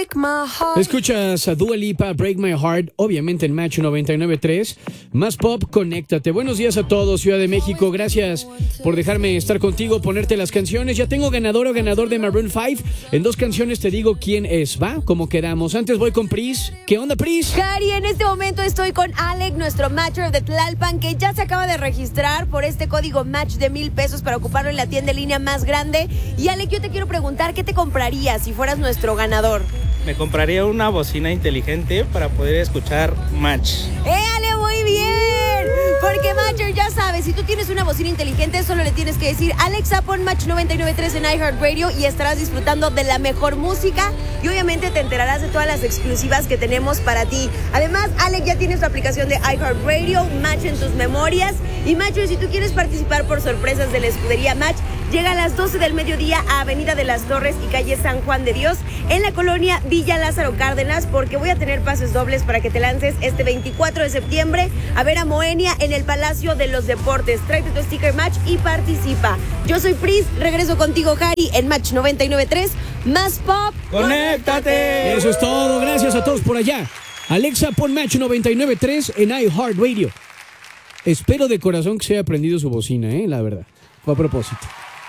Escuchas a Dua Lipa, Break My Heart, obviamente en Match 99.3. Más pop, conéctate. Buenos días a todos, Ciudad de México. Gracias por dejarme estar contigo, ponerte las canciones. Ya tengo ganador o ganador de Maroon 5. En 2 canciones te digo quién es, ¿va? Como quedamos. Antes voy con Pris. ¿Qué onda, Pris? Cari, en este momento estoy con Alec, nuestro matcher de Tlalpan, que ya se acaba de registrar por este código match de $1,000 para ocuparlo en la tienda en línea más grande. Y Alec, yo te quiero preguntar, ¿qué te comprarías si fueras nuestro ganador? Me compraría una bocina inteligente para poder escuchar Match. ¡Ale, muy bien! Porque Matcher, ya sabes, si tú tienes una bocina inteligente, solo le tienes que decir Alexa, pon Match 99.3 en iHeartRadio y estarás disfrutando de la mejor música y obviamente te enterarás de todas las exclusivas que tenemos para ti. Además, Alex ya tiene su aplicación de iHeartRadio, Match en tus memorias. Y Matcher, si tú quieres participar por sorpresas de la escudería Match, llega a las 12 del mediodía a Avenida de las Torres y calle San Juan de Dios en la colonia Villa Lázaro Cárdenas, porque voy a tener pases dobles para que te lances este 24 de septiembre a ver a Moenia en el Palacio de los Deportes. Tráete tu sticker Match y participa. Yo soy Pris, regreso contigo, Harry, en Match 99.3. Más pop. ¡Conéctate! Eso es todo. Gracias a todos por allá. Alexa, pon Match 99.3 en iHeartRadio. Espero de corazón que se haya prendido su bocina, la verdad. Fue a propósito.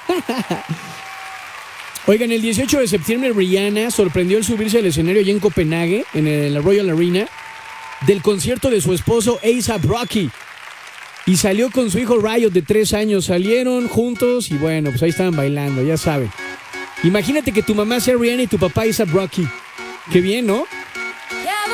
Oigan, el 18 de septiembre Rihanna sorprendió al subirse al escenario allá en Copenhague, en la Royal Arena, del concierto de su esposo A$AP Rocky. Y salió con su hijo Riot de 3 años. Salieron juntos y bueno, pues ahí estaban bailando, ya saben. Imagínate que tu mamá sea Rihanna y tu papá A$AP Rocky. Qué bien, ¿no?